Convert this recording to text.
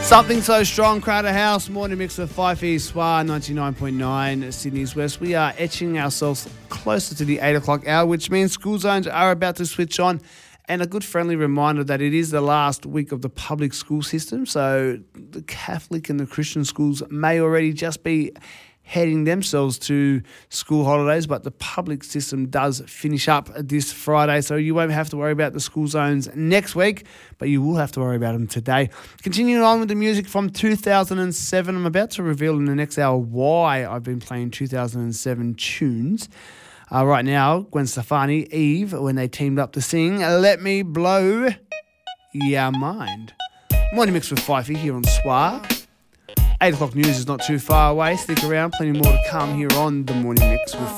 Something So Strong, Crowder House, morning mix with Fifey, Swar, 99.9, Sydney's West. We are etching ourselves closer to the 8 o'clock hour, which means school zones are about to switch on. And a good friendly reminder that it is the last week of the public school system. So the Catholic and the Christian schools may already just be heading themselves to school holidays, but the public system does finish up this Friday, so you won't have to worry about the school zones next week, but you will have to worry about them today. Continuing on with the music from 2007, I'm about to reveal in the next hour why I've been playing 2007 tunes. Right now, Gwen Stefani, Eve, when they teamed up to sing Let Me Blow Ya Mind. Morning mix with Fifey here on Swar. 8 o'clock news is not too far away. Stick around, plenty more to come here on the Morning Mix with